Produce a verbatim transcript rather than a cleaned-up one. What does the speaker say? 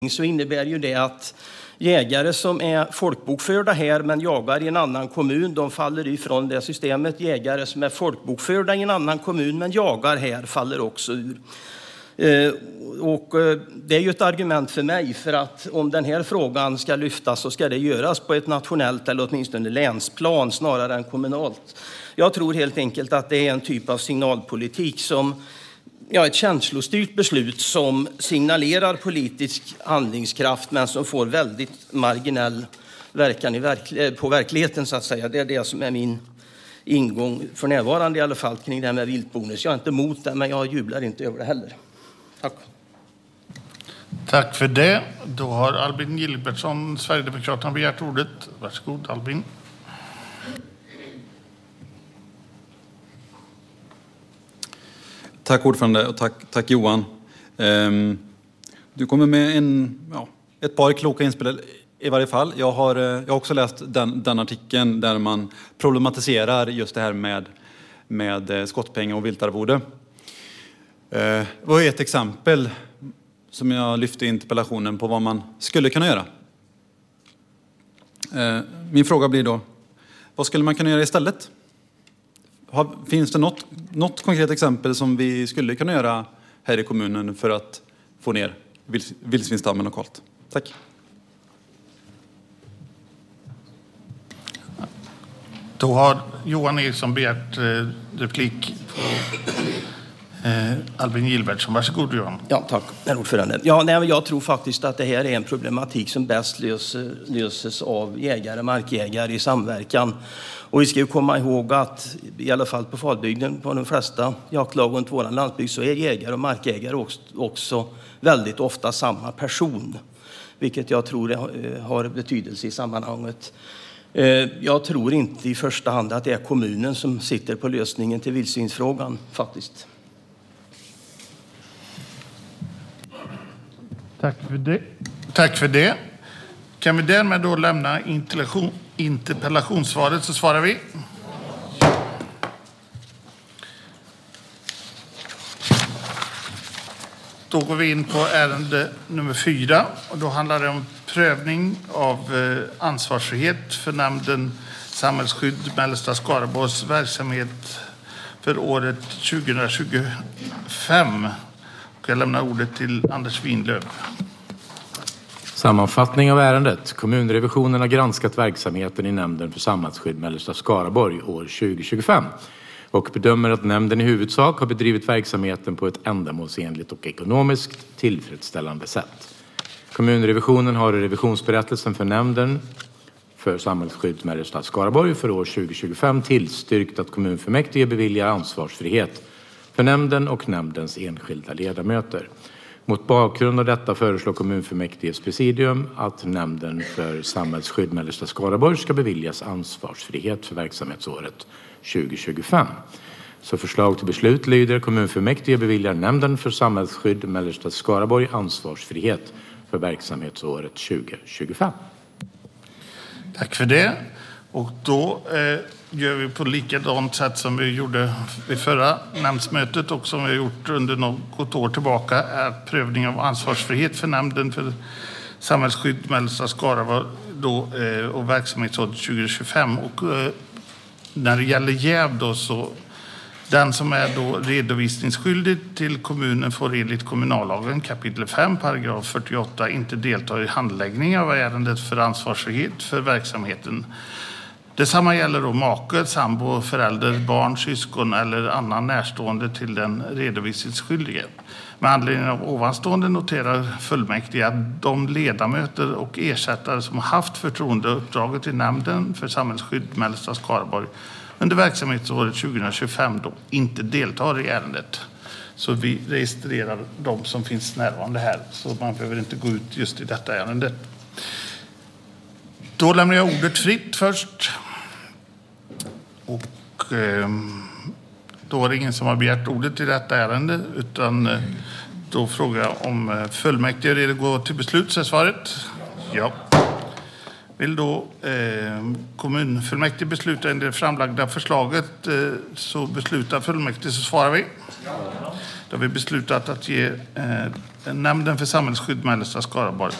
så innebär ju det att jägare som är folkbokförda här men jagar i en annan kommun, de faller ifrån det systemet. Jägare som är folkbokförda i en annan kommun men jagar här faller också ur. Eh, och eh, det är ju ett argument för mig, för att om den här frågan ska lyftas så ska det göras på ett nationellt eller åtminstone länsplan snarare än kommunalt. Jag tror helt enkelt att det är en typ av signalpolitik som, ja, ett känslostyrt beslut som signalerar politisk handlingskraft men som får väldigt marginell verkan i verkl- på verkligheten så att säga. Det är det som är min ingång för närvarande i alla fall kring det här med viltbonus. Jag är inte emot det, men jag jublar inte över det heller. Tack. Tack för det. Då har Albin Gilbertsson, Sverigedemokraterna, begärt ordet. Varsågod, Albin. Tack ordförande och tack, tack Johan. Um, du kommer med en, ja, ett par kloka inspel i varje fall. Jag har, jag har också läst den, den artikeln där man problematiserar just det här med, med skottpengar och viltarvode. Uh, det var ett exempel som jag lyfte i interpellationen på vad man skulle kunna göra. Uh, min fråga blir då, vad skulle man kunna göra istället? Har, finns det något, något konkret exempel som vi skulle kunna göra här i kommunen för att få ner vils, vildsvinsstammen lokalt? Tack. Då har Johan Eriksson begärt eh, replik på eh, Albin Gilbertsson. Varsågod, Johan. Ja, tack, herr ordförande. Ja, nej, jag tror faktiskt att det här är en problematik som bäst löser, löses av jägare, markägare i samverkan. Och vi ska ju komma ihåg att i alla fall på Falbygden, på de flesta jaktlagen på vår landsbygd, så är jägare och markägare också, också väldigt ofta samma person. Vilket jag tror har betydelse i sammanhanget. Jag tror inte i första hand att det är kommunen som sitter på lösningen till vildsvinsfrågan faktiskt. Tack för det. Tack för det. Kan vi därmed då lämna interpellationssvaret, så svarar vi. Då går vi in på ärende nummer fyra. Och då handlar det om prövning av ansvarsfrihet för nämnden Samhällsskydd Mellersta Skaraborgs verksamhet för året tjugohundratjugofem. Och jag lämnar ordet till Anders Winlöf. Sammanfattning av ärendet. Kommunrevisionen har granskat verksamheten i nämnden för samhällsskydd Mellersta Skaraborg år tjugohundratjugofem och bedömer att nämnden i huvudsak har bedrivit verksamheten på ett ändamålsenligt och ekonomiskt tillfredsställande sätt. Kommunrevisionen har i revisionsberättelsen för nämnden för samhällsskydd Mellersta Skaraborg för år tjugohundratjugofem tillstyrkt att kommunfullmäktige beviljar ansvarsfrihet för nämnden och nämndens enskilda ledamöter. Mot bakgrund av detta föreslår kommunfullmäktiges presidium att nämnden för samhällsskydd Mellersta Skaraborg ska beviljas ansvarsfrihet för verksamhetsåret tjugohundratjugofem. Så förslag till beslut lyder: kommunfullmäktige beviljar nämnden för samhällsskydd Mellersta Skaraborg ansvarsfrihet för verksamhetsåret tjugohundratjugofem. Tack för det. Och då eh, gör vi på likadant sätt som vi gjorde vid förra nämndsmötet och som vi har gjort under något år tillbaka, är prövning av ansvarsfrihet för nämnden för samhällsskydd Mellersta Skaraborg då, eh, och verksamhetsåret tjugohundratjugofem. Och eh, när det gäller jäv då, så den som är då redovisningsskyldig till kommunen får enligt kommunallagen kapitel fem paragraf fyrtioåtta inte delta i handläggning av ärendet för ansvarsfrihet för verksamheten. Detsamma gäller då make, sambo, förälder, barn, syskon eller annan närstående till den redovisningsskyldige. Med anledning av ovanstående noterar fullmäktige att de ledamöter och ersättare som har haft förtroendeuppdraget i nämnden för samhällsskydd Mellersta Skaraborg under verksamhetsåret tjugohundratjugofem då inte deltar i ärendet. Så vi registrerar de som finns närvarande här, så man behöver inte gå ut just i detta ärendet. Då lämnar jag ordet fritt först. Och eh, då är det ingen som har begärt ordet i detta ärende, utan eh, då frågar jag om eh, fullmäktige är redo att gå till beslut, så är svaret ja. Vill då eh, kommunfullmäktige besluta enligt det framlagda förslaget, eh, så beslutar fullmäktige, så svarar vi. Då har vi beslutat att ge eh, Nämnden för samhällsskydd mellersta Skaraborg